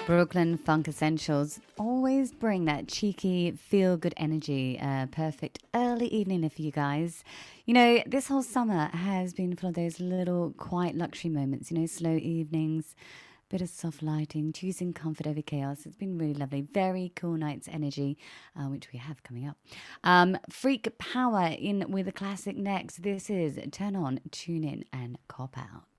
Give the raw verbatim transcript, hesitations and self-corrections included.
Brooklyn Funk Essentials always bring that cheeky, feel-good energy. Uh, perfect early evening for you guys. You know, this whole summer has been full of those little quiet luxury moments, you know, slow evenings, bit of soft lighting, choosing comfort over chaos. It's been really lovely. Very cool night's energy, uh, which we have coming up. Um, Freak Power in with a classic next. This is Turn On, Tune In, and Cop Out.